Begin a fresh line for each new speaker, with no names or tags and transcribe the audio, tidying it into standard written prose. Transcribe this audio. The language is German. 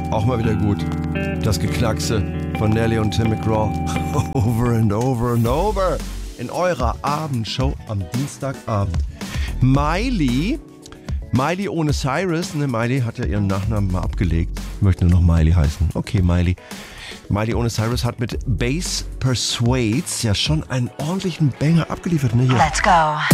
Auch mal wieder gut. Das Geknackse von Nelly und Tim McGraw. Over and over and over. In eurer Abendshow am Dienstagabend. Miley ohne Cyrus. Ne, Miley hat ja ihren Nachnamen mal abgelegt. Möchte nur noch Miley heißen. Okay, Miley. Miley ohne Cyrus hat mit Bass Persuades ja schon einen ordentlichen Banger abgeliefert. Ne? Hier.
Let's go.